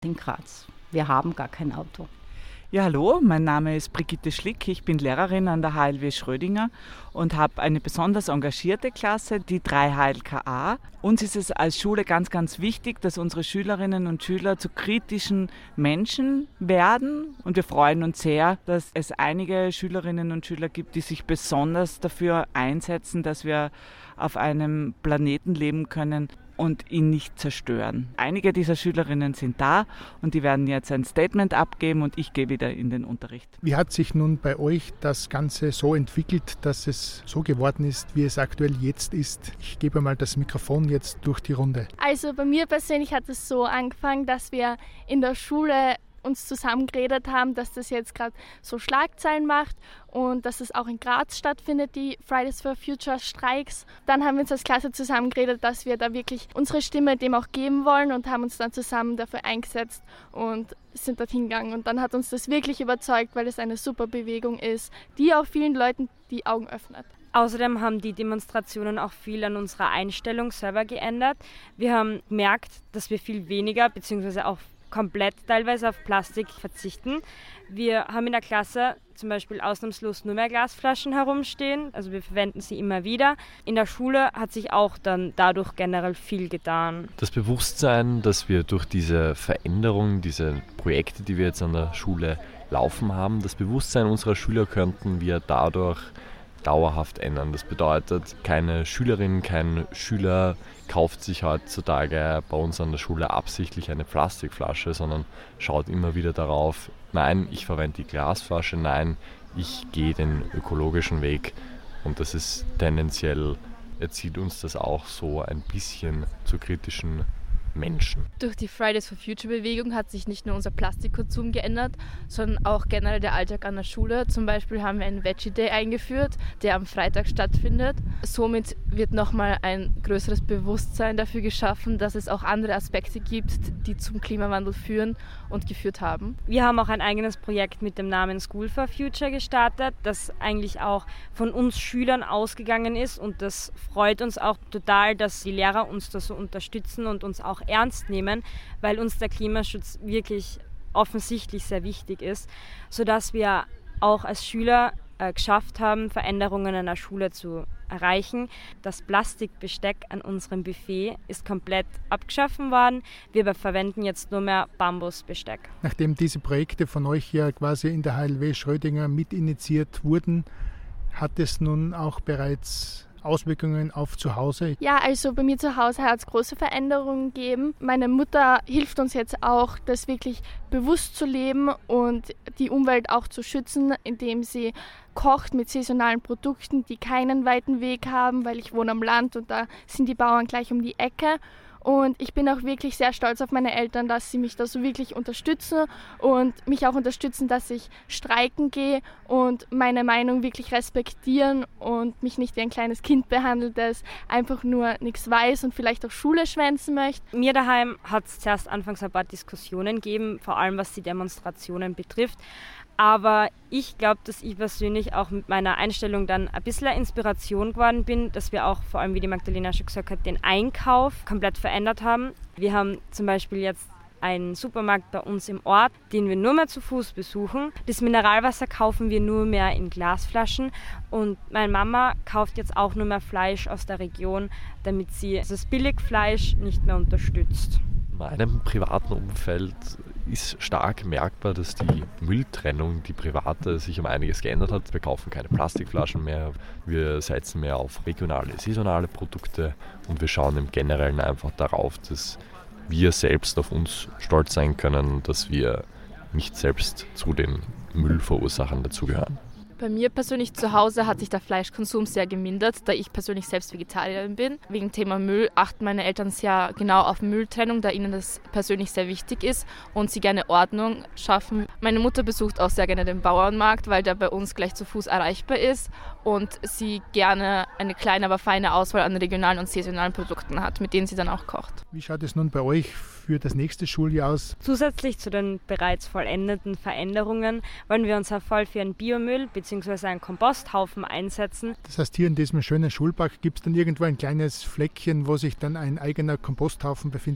in Graz. Wir haben gar kein Auto. Ja, hallo, mein Name ist Brigitte Schlick, ich bin Lehrerin an der HLW Schrödinger und habe eine besonders engagierte Klasse, die 3 HLK-A. Uns ist es als Schule ganz, ganz wichtig, dass unsere Schülerinnen und Schüler zu kritischen Menschen werden und wir freuen uns sehr, dass es einige Schülerinnen und Schüler gibt, die sich besonders dafür einsetzen, dass wir auf einem Planeten leben können und ihn nicht zerstören. Einige dieser Schülerinnen sind da und die werden jetzt ein Statement abgeben und ich gehe wieder in den Unterricht. Wie hat sich nun bei euch das Ganze so entwickelt, dass es so geworden ist, wie es aktuell jetzt ist? Ich gebe mal das Mikrofon jetzt durch die Runde. Also bei mir persönlich hat es so angefangen, dass wir in der Schule uns zusammengeredet haben, dass das jetzt gerade so Schlagzeilen macht und dass es auch in Graz stattfindet, die Fridays for Future Streiks. Dann haben wir uns als Klasse zusammengeredet, dass wir da wirklich unsere Stimme dem auch geben wollen und haben uns dann zusammen dafür eingesetzt und sind dorthin gegangen. Und dann hat uns das wirklich überzeugt, weil es eine super Bewegung ist, die auch vielen Leuten die Augen öffnet. Außerdem haben die Demonstrationen auch viel an unserer Einstellung selber geändert. Wir haben gemerkt, dass wir viel weniger bzw. auch komplett teilweise auf Plastik verzichten. Wir haben in der Klasse zum Beispiel ausnahmslos nur mehr Glasflaschen herumstehen, also wir verwenden sie immer wieder. In der Schule hat sich auch dann dadurch generell viel getan. Das Bewusstsein, dass wir durch diese Veränderung, diese Projekte, die wir jetzt an der Schule laufen haben, das Bewusstsein unserer Schüler könnten wir dadurch dauerhaft ändern. Das bedeutet, keine Schülerin, kein Schüler kauft sich heutzutage bei uns an der Schule absichtlich eine Plastikflasche, sondern schaut immer wieder darauf, nein, ich verwende die Glasflasche, nein, ich gehe den ökologischen Weg. Und das ist tendenziell, erzieht uns das auch so ein bisschen zu kritischen Menschen. Durch die Fridays for Future Bewegung hat sich nicht nur unser Plastikkonsum geändert, sondern auch generell der Alltag an der Schule. Zum Beispiel haben wir einen Veggie Day eingeführt, der am Freitag stattfindet. Somit wird nochmal ein größeres Bewusstsein dafür geschaffen, dass es auch andere Aspekte gibt, die zum Klimawandel führen und geführt haben. Wir haben auch ein eigenes Projekt mit dem Namen School for Future gestartet, das eigentlich auch von uns Schülern ausgegangen ist und das freut uns auch total, dass die Lehrer uns da so unterstützen und uns auch ernst nehmen, weil uns der Klimaschutz wirklich offensichtlich sehr wichtig ist, sodass wir auch als Schüler geschafft haben, Veränderungen in der Schule zu erreichen. Das Plastikbesteck an unserem Buffet ist komplett abgeschaffen worden. Wir verwenden jetzt nur mehr Bambusbesteck. Nachdem diese Projekte von euch ja quasi in der HLW Schrödinger mitinitiiert wurden, hat es nun auch bereits Auswirkungen auf zu Hause? Ja, also bei mir zu Hause hat es große Veränderungen gegeben. Meine Mutter hilft uns jetzt auch, das wirklich bewusst zu leben und die Umwelt auch zu schützen, indem sie kocht mit saisonalen Produkten, die keinen weiten Weg haben, weil ich wohne am Land und da sind die Bauern gleich um die Ecke. Und ich bin auch wirklich sehr stolz auf meine Eltern, dass sie mich da so wirklich unterstützen und mich auch unterstützen, dass ich streiken gehe und meine Meinung wirklich respektieren und mich nicht wie ein kleines Kind behandelt, das einfach nur nichts weiß und vielleicht auch Schule schwänzen möchte. Mir daheim hat es zuerst anfangs ein paar Diskussionen gegeben, vor allem was die Demonstrationen betrifft. Aber ich glaube, dass ich persönlich auch mit meiner Einstellung dann ein bisschen eine Inspiration geworden bin, dass wir auch, vor allem wie die Magdalena schon gesagt hat, den Einkauf komplett verändert haben. Wir haben zum Beispiel jetzt einen Supermarkt bei uns im Ort, den wir nur mehr zu Fuß besuchen. Das Mineralwasser kaufen wir nur mehr in Glasflaschen und meine Mama kauft jetzt auch nur mehr Fleisch aus der Region, damit sie das Billigfleisch nicht mehr unterstützt. In meinem privaten Umfeld ist stark merkbar, dass die Mülltrennung, die private, sich um einiges geändert hat. Wir kaufen keine Plastikflaschen mehr, wir setzen mehr auf regionale, saisonale Produkte und wir schauen im Generellen einfach darauf, dass wir selbst auf uns stolz sein können, dass wir nicht selbst zu den Müllverursachern dazugehören. Bei mir persönlich zu Hause hat sich der Fleischkonsum sehr gemindert, da ich persönlich selbst Vegetarierin bin. Wegen Thema Müll achten meine Eltern sehr genau auf Mülltrennung, da ihnen das persönlich sehr wichtig ist und sie gerne Ordnung schaffen. Meine Mutter besucht auch sehr gerne den Bauernmarkt, weil der bei uns gleich zu Fuß erreichbar ist und sie gerne eine kleine, aber feine Auswahl an regionalen und saisonalen Produkten hat, mit denen sie dann auch kocht. Wie schaut es nun bei euch für das nächste Schuljahr aus? Zusätzlich zu den bereits vollendeten Veränderungen wollen wir uns auch voll für einen Biomüll bzw. einen Komposthaufen einsetzen. Das heißt, hier in diesem schönen Schulpark gibt es dann irgendwo ein kleines Fleckchen, wo sich dann ein eigener Komposthaufen befindet?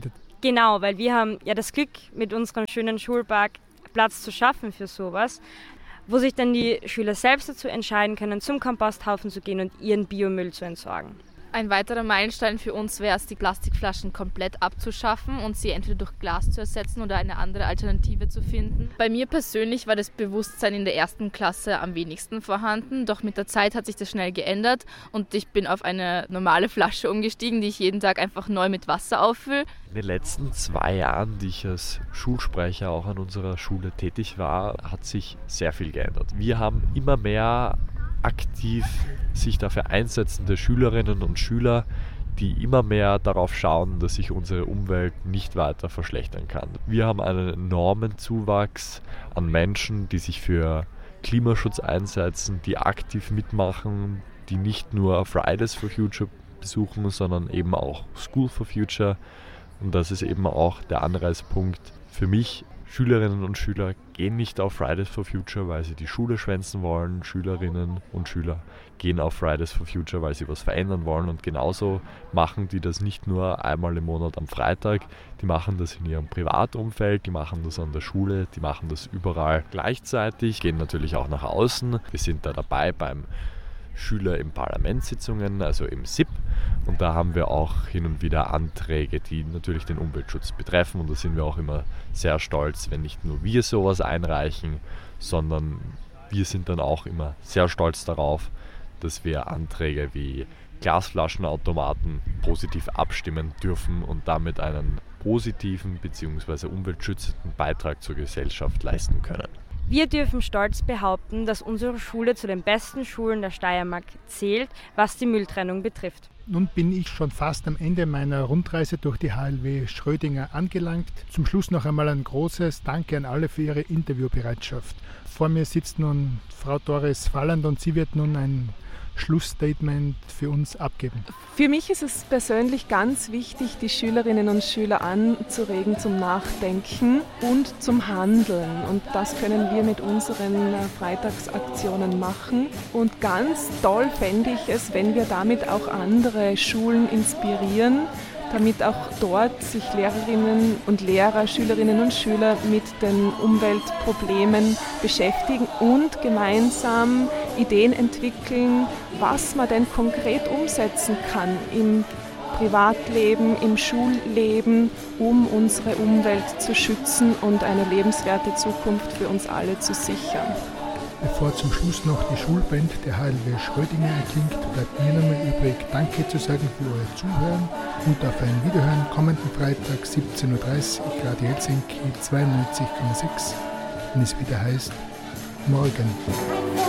Genau, weil wir haben ja das Glück, mit unserem schönen Schulpark Platz zu schaffen für sowas, wo sich dann die Schüler selbst dazu entscheiden können, zum Komposthaufen zu gehen und ihren Biomüll zu entsorgen. Ein weiterer Meilenstein für uns wäre es, die Plastikflaschen komplett abzuschaffen und sie entweder durch Glas zu ersetzen oder eine andere Alternative zu finden. Bei mir persönlich war das Bewusstsein in der 1. Klasse am wenigsten vorhanden, doch mit der Zeit hat sich das schnell geändert und ich bin auf eine normale Flasche umgestiegen, die ich jeden Tag einfach neu mit Wasser auffülle. In den letzten 2 Jahren, die ich als Schulsprecher auch an unserer Schule tätig war, hat sich sehr viel geändert. Wir haben immer mehr aktiv sich dafür einsetzende Schülerinnen und Schüler, die immer mehr darauf schauen, dass sich unsere Umwelt nicht weiter verschlechtern kann. Wir haben einen enormen Zuwachs an Menschen, die sich für Klimaschutz einsetzen, die aktiv mitmachen, die nicht nur Fridays for Future besuchen, sondern eben auch School for Future. Und das ist eben auch der Anreispunkt für mich. Schülerinnen und Schüler gehen nicht auf Fridays for Future, weil sie die Schule schwänzen wollen. Schülerinnen und Schüler gehen auf Fridays for Future, weil sie was verändern wollen. Und genauso machen die das nicht nur einmal im Monat am Freitag, die machen das in ihrem Privatumfeld, die machen das an der Schule, die machen das überall gleichzeitig, gehen natürlich auch nach außen. Wir sind da dabei beim Schüler im Parlamentssitzungen, also im SIP. Und da haben wir auch hin und wieder Anträge, die natürlich den Umweltschutz betreffen. Und da sind wir auch immer sehr stolz, wenn nicht nur wir sowas einreichen, sondern wir sind dann auch immer sehr stolz darauf, dass wir Anträge wie Glasflaschenautomaten positiv abstimmen dürfen und damit einen positiven bzw. umweltschützenden Beitrag zur Gesellschaft leisten können. Wir dürfen stolz behaupten, dass unsere Schule zu den besten Schulen der Steiermark zählt, was die Mülltrennung betrifft. Nun bin ich schon fast am Ende meiner Rundreise durch die HLW Schrödinger angelangt. Zum Schluss noch einmal ein großes Danke an alle für ihre Interviewbereitschaft. Vor mir sitzt nun Frau Doris Falland und sie wird nun ein Schlussstatement für uns abgeben. Für mich ist es persönlich ganz wichtig, die Schülerinnen und Schüler anzuregen zum Nachdenken und zum Handeln. Und das können wir mit unseren Freitagsaktionen machen. Und ganz toll fände ich es, wenn wir damit auch andere Schulen inspirieren, damit auch dort sich Lehrerinnen und Lehrer, Schülerinnen und Schüler mit den Umweltproblemen beschäftigen und gemeinsam Ideen entwickeln, was man denn konkret umsetzen kann im Privatleben, im Schulleben, um unsere Umwelt zu schützen und eine lebenswerte Zukunft für uns alle zu sichern. Bevor zum Schluss noch die Schulband der HLW Schrödinger erklingt, bleibt mir nur mal übrig, Danke zu sagen für euer Zuhören und auf ein Wiederhören kommenden Freitag 17.30 Uhr, Radio Helsinki 92,6, wenn es wieder heißt, morgen.